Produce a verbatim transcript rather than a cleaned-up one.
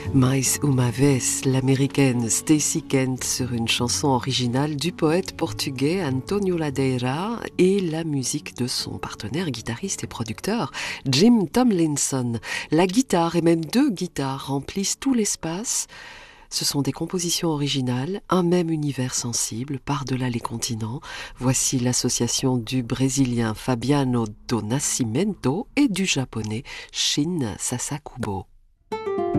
Mais uma vez, l'américaine Stacey Kent sur une chanson originale du poète portugais António Ladeira et la musique de son partenaire guitariste et producteur Jim Tomlinson. La guitare et même deux guitares remplissent tout l'espace. Ce sont des compositions originales, un même univers sensible, par-delà les continents. Voici l'association du Brésilien Fabiano do Nascimento et du Japonais Shin Sasakubo.